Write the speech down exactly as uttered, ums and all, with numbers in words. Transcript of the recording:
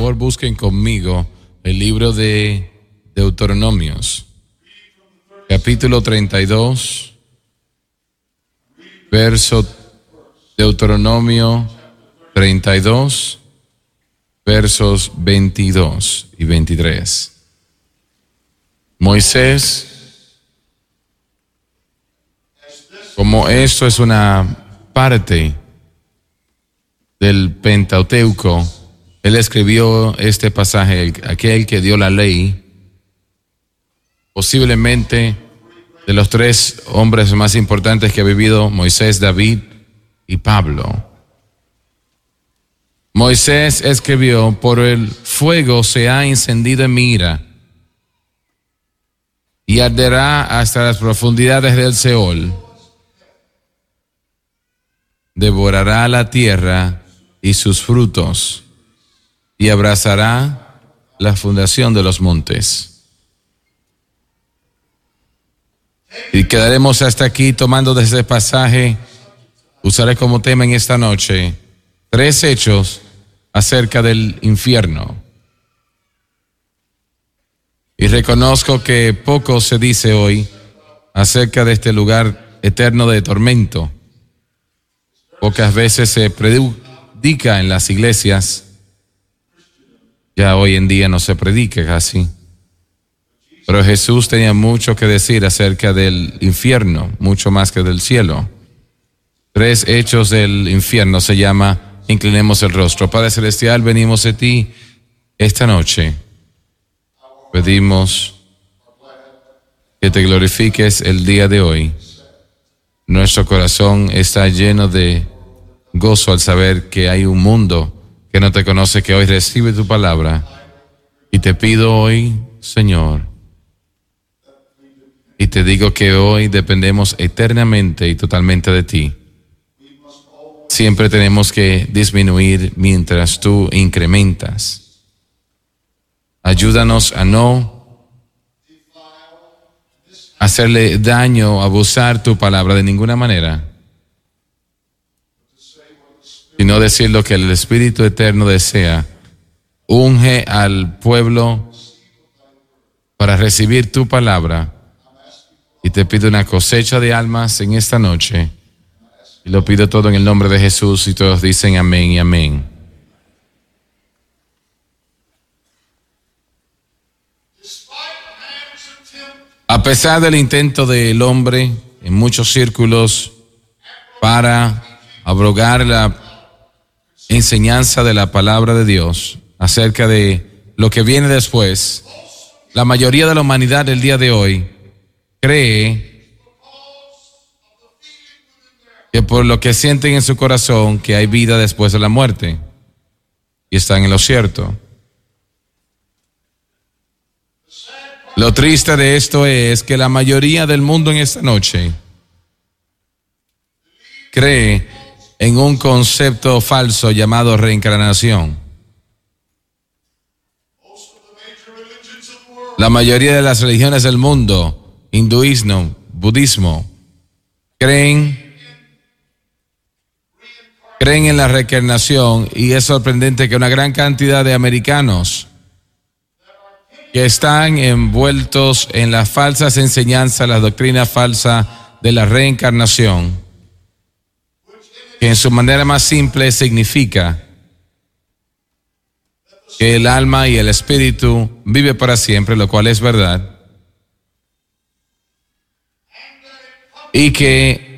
favor busquen conmigo el libro de Deuteronomios, capítulo treinta y dos, verso Deuteronomio treinta y dos, versos veintidós y veintitrés. Moisés, como esto es una parte del Pentateuco, él escribió este pasaje, aquel que dio la ley, posiblemente de los tres hombres más importantes que ha vivido, Moisés, David y Pablo. Moisés escribió: por el fuego se ha encendido en mi ira, y arderá hasta las profundidades del Seol. Devorará la tierra y sus frutos, y abrazará la fundación de los montes. Y quedaremos hasta aquí tomando desde este pasaje. Usaré como tema en esta noche tres hechos acerca del infierno. Y reconozco que poco se dice hoy acerca de este lugar eterno de tormento. Pocas veces se predica en las iglesias. Ya hoy en día no se predica casi. Pero Jesús tenía mucho que decir acerca del infierno, mucho más que del cielo. Tres hechos del infierno se llama inclinemos el rostro. Padre Celestial, venimos a ti esta noche. Pedimos que te glorifiques el día de hoy. Nuestro corazón está lleno de gozo al saber que hay un mundo que no te conoce, que hoy recibe tu palabra. Y te pido hoy, Señor, y te digo que hoy dependemos eternamente y totalmente de ti. Siempre tenemos que disminuir mientras tú incrementas. Ayúdanos a no hacerle daño, abusar tu palabra de ninguna manera, sino decir lo que el Espíritu Eterno desea. Unge al pueblo para recibir tu palabra. Y te pido una cosecha de almas en esta noche. Y lo pido todo en el nombre de Jesús, y todos dicen amén y amén. A pesar del intento del hombre en muchos círculos para abrogar la enseñanza de la palabra de Dios acerca de lo que viene después, la mayoría de la humanidad del día de hoy cree que por lo que sienten en su corazón que hay vida después de la muerte, y están en lo cierto. Lo triste de esto es que la mayoría del mundo en esta noche cree en un concepto falso llamado reencarnación. La mayoría de las religiones del mundo, hinduismo, budismo, creen creen en la reencarnación, y es sorprendente que una gran cantidad de americanos que están envueltos en las falsas enseñanzas, la doctrina falsa de la reencarnación, que en su manera más simple significa que el alma y el espíritu vive para siempre, lo cual es verdad, y que